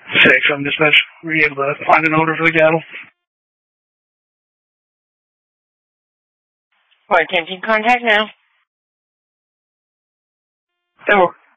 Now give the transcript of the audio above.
Six, I'm dispatch. Were you able to find an owner for the cattle? What, attention contact now? Oh.